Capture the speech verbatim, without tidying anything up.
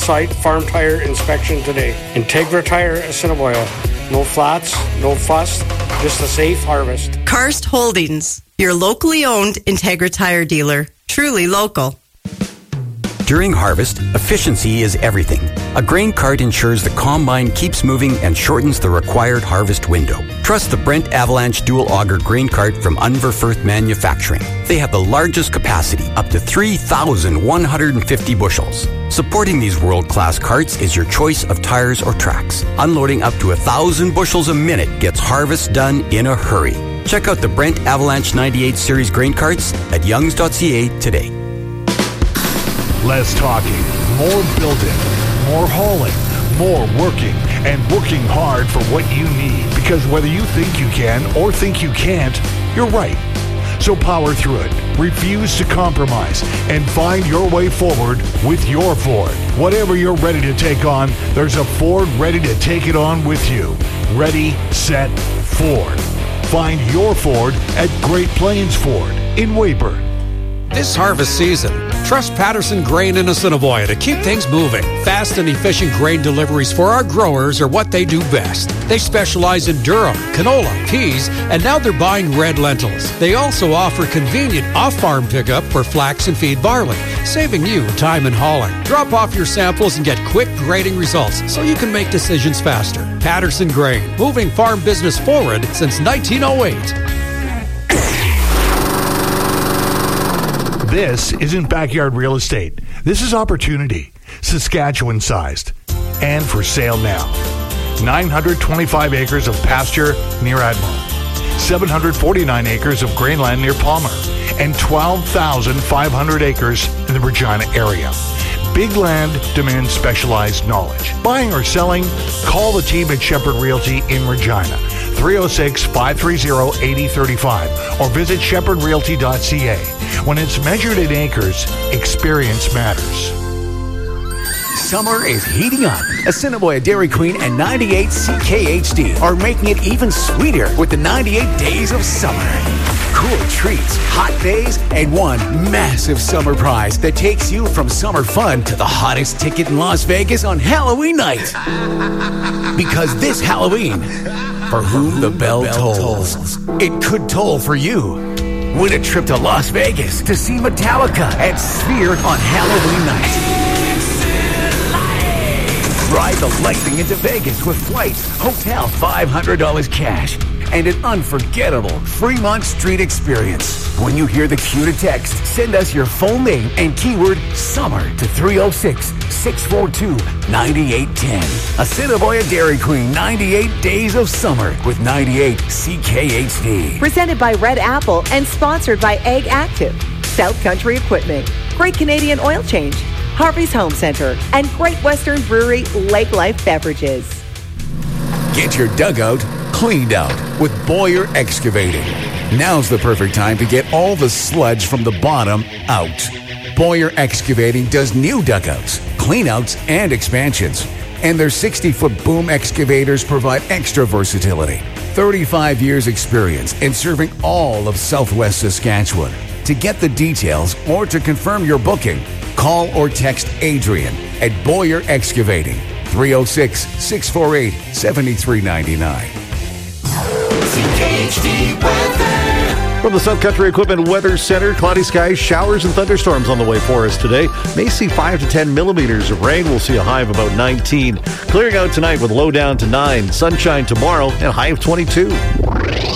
on-site farm tire inspection today. Integra Tire Assiniboia. No flats, no fuss, just a safe harvest. Karst Holdings, your locally owned Integra Tire dealer. Truly local. During harvest, efficiency is everything. A grain cart ensures the combine keeps moving and shortens the required harvest window. Trust the Brent Avalanche Dual Auger Grain Cart from Unverfirth Manufacturing. They have the largest capacity, up to three thousand one hundred fifty bushels. Supporting these world-class carts is your choice of tires or tracks. Unloading up to one thousand bushels a minute gets harvest done in a hurry. Check out the Brent Avalanche ninety-eight Series grain carts at youngs dot c a today. Less talking, more building, more hauling, more working, and working hard for what you need. Because whether you think you can or think you can't, you're right. So power through it, refuse to compromise, and find your way forward with your Ford. Whatever you're ready to take on, there's a Ford ready to take it on with you. Ready, set, Ford. Find your Ford at Great Plains Ford in Weyburn. This harvest season, trust Patterson Grain in Assiniboia to keep things moving. Fast and efficient grain deliveries for our growers are what they do best. They specialize in durum, canola, peas, and now they're buying red lentils. They also offer convenient off-farm pickup for flax and feed barley, saving you time in hauling. Drop off your samples and get quick grading results so you can make decisions faster. Patterson Grain, moving farm business forward since nineteen oh eight. This isn't backyard real estate. This is opportunity, Saskatchewan-sized, and for sale now. nine hundred twenty-five acres of pasture near Admiral, seven hundred forty-nine acres of grainland near Palmer, and twelve thousand five hundred acres in the Regina area. Big land demands specialized knowledge. Buying or selling? Call the team at Shepherd Realty in Regina, three oh six, five three oh, eight oh three five, or visit shepherd realty dot c a. When it's measured in acres, experience matters. Summer is heating up. Assiniboia Dairy Queen and ninety-eight C K H D are making it even sweeter with the ninety-eight Days of Summer. Cool treats, hot days, and one massive summer prize that takes you from summer fun to the hottest ticket in Las Vegas on Halloween night. Because this Halloween, for whom the bell tolls, it could toll for you. Win a trip to Las Vegas to see Metallica at Sphere on Halloween night. Ride the Lightning into Vegas with flights, hotel, five hundred dollars cash, and an unforgettable Fremont Street experience. When you hear the cue to text, send us your full name and keyword SUMMER to three oh six, six four two, nine eight one zero. Assiniboia Dairy Queen ninety-eight Days of Summer with ninety-eight C K H D. Presented by Red Apple and sponsored by Egg Active, South Country Equipment, Great Canadian Oil Change, Harvey's Home Center, and Great Western Brewery Lake Life Beverages. Get your dugout cleaned out with Boyer Excavating. Now's the perfect time to get all the sludge from the bottom out. Boyer Excavating does new dugouts, cleanouts, and expansions. And their sixty-foot boom excavators provide extra versatility. thirty-five years experience in serving all of Southwest Saskatchewan. To get the details or to confirm your booking, call or text Adrian at Boyer Excavating, three oh six, six four eight, seven three nine nine. C K H D weather. From the South Country Equipment Weather Center, cloudy skies, showers, and thunderstorms on the way for us today. May see five to ten millimeters of rain. We'll see a high of about nineteen. Clearing out tonight with low down to nine. Sunshine tomorrow and high of twenty-two.